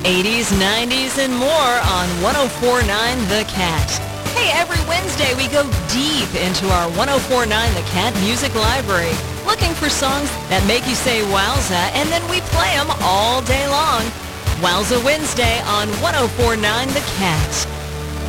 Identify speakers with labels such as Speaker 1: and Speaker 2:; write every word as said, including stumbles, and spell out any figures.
Speaker 1: eighties, nineties, and more on one oh four point nine The Cat. Hey, every Wednesday we go deep into our one oh four point nine The Cat music library, looking for songs that make you say wowza, and then we play them all day long. Wowza Wednesday on one oh four point nine The Cat.